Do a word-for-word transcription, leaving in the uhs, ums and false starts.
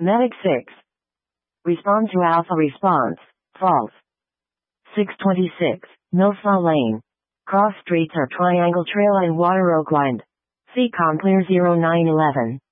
Medic six. Respond to alpha response. False. six twenty-six. Millsaw Lane. Cross streets are Triangle Trail and Water Oak Wind. C COM clear zero nine eleven.